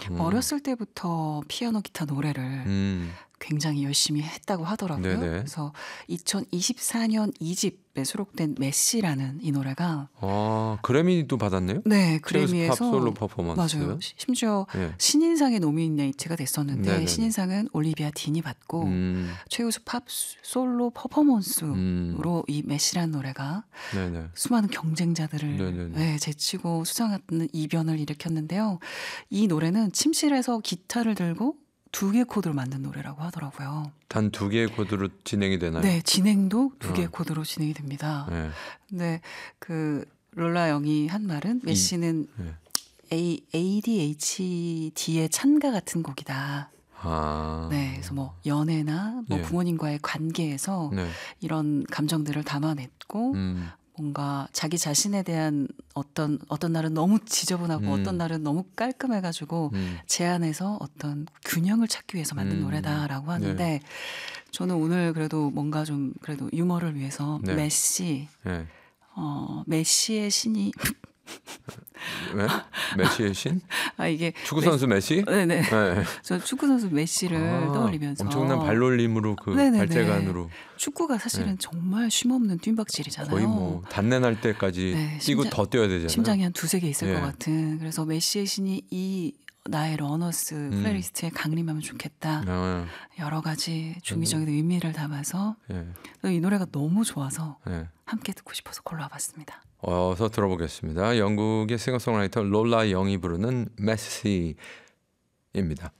어렸을 때부터 피아노, 기타 노래를 굉장히 열심히 했다고 하더라고요. 네네. 그래서 2024년 2집에 수록된 메시라는 이 노래가 그래미도 받았네요. 네, 최우수 팝 그래미에서 솔로 퍼포먼스. 맞아요. 심지어 예. 신인상에 노미네이트가 됐었는데 네네네. 신인상은 올리비아 딘이 받고 최우수 팝 솔로 퍼포먼스로 이 메시라는 노래가 네네. 수많은 경쟁자들을 네네네. 네, 제치고 수상하는 이변을 일으켰는데요. 이 노래는 침실에서 기타를 들고 2개 코드로 만든 노래라고 하더라고요. 단 2개의 코드로 진행이 되나요? 네, 진행도 2개의 코드로 진행이 됩니다. 네. 근데 그 롤라 영이 한 말은 메시는 ADHD의 찬가 같은 곡이다. 네, 그래서 뭐 연애나 뭐 예. 부모님과의 관계에서 네. 이런 감정들을 담아냈고 뭔가 자기 자신에 대한 어떤 날은 너무 지저분하고 어떤 날은 너무 깔끔해가지고 제 안에서 어떤 균형을 찾기 위해서 만든 노래다라고 하는데 네. 저는 오늘 그래도 뭔가 좀 그래도 유머를 위해서 네. 메시 네. 메시의 신이 왜? 메시의 신? 이게 축구 선수 메시? 네네. 네. 저 축구 선수 메시를 떠올리면서 엄청난 발놀림으로 그 네네네. 발재간으로 축구가 사실은 정말 쉼없는 뜀박질이잖아요. 거의 뭐 단내 날 때까지 네, 뛰고 더 뛰어야 되잖아요. 심장이 한 2-3개 있을 예. 것 같은. 그래서 메시의 신이 이 나의 러너스 플레이리스트에 강림하면 좋겠다. 여러 가지 중의적인 의미를 담아서 이 노래가 너무 좋아서 함께 듣고 싶어서 골라봤습니다. 어서 들어보겠습니다. 영국의 싱어송라이터 롤라 영이 부르는 메시입니다.